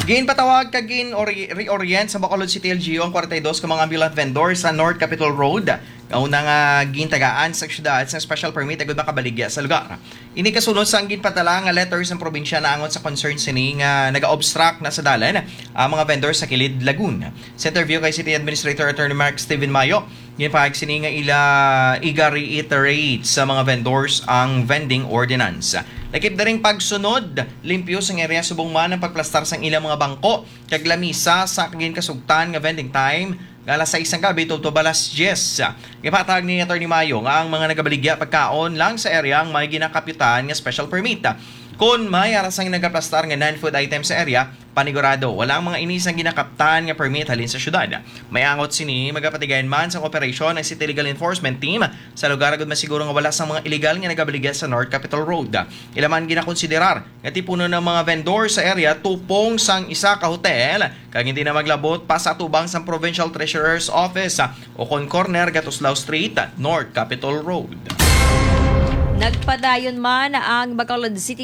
Gain patawag kagin reorient sa Bacolod City LGU ang 42 ka mga ambulant vendors sa North Capitol Road. Kauna nga gintagaan sa syudad sa special permit agud makabaligya sa lugar. Ini kasunod sa ginpadala nga letters ng probinsya na angon sa concern sini nga naga-obstruct na sa dalan ang mga vendors sa Kilid, Lagoon. Sa interview kay City Administrator Attorney Mark Steven Mayo, ginpahag sini nga iga reiterate sa mga vendors ang vending ordinance. Lakip na rin pagsunod, limpyo sa area subong man ang pagplastar sang ilang mga bangko kag lamisa sa kagin kasugtan nga vending time alas 6 ng gabi to balas 10. Ipatag ni Attorney Mayo nga ang mga nagabaligya pagkaon lang sa area ang may ginakapitan nga special permit. Kung may arasang nagaplastar nga non-food item sa area, panigurado, walang mga inisang ginakaptan nga permit halin sa syudad. May angot sini, magapatigayan man sa operasyon ng City Legal Enforcement Team sa lugar agad masiguro nga wala sa mga illegal nga nagabaligya sa North Capitol Road. Ilaman ginakonsiderar nga tipuno ng mga vendor sa area tupong sang isa ka hotel kag hindi na maglabot pa sa tubang sa Provincial Treasurer's Office o kon corner Gatuslao Street, North Capitol Road. Nagpadayon man ang Bacolod City